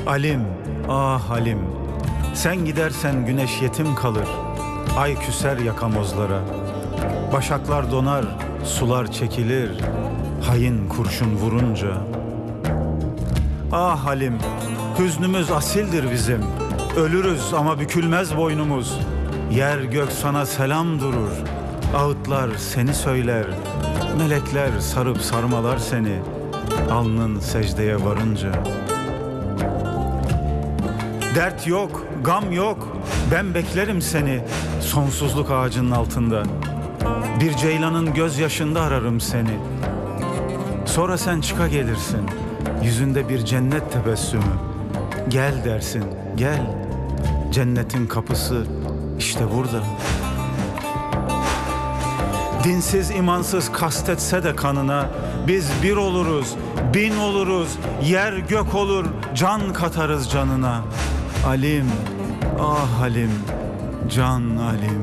Halim, ah Halim, sen gidersen güneş yetim kalır, ay küser yakamozlara. Başaklar donar, sular çekilir, hain kurşun vurunca. Ah Halim, hüznümüz asildir bizim, ölürüz ama bükülmez boynumuz. Yer gök sana selam durur, ağıtlar seni söyler, melekler sarıp sarmalar seni, alnın secdeye varınca. Dert yok, gam yok, ben beklerim seni sonsuzluk ağacının altında. Bir ceylanın gözyaşında ararım seni. Sonra sen çıka gelirsin, yüzünde bir cennet tebessümü. Gel dersin, gel, cennetin kapısı işte burada. Dinsiz imansız kastetse de kanına, biz bir oluruz, bin oluruz, yer gök olur, can katarız canına. Halim, ah Halim, can Halim.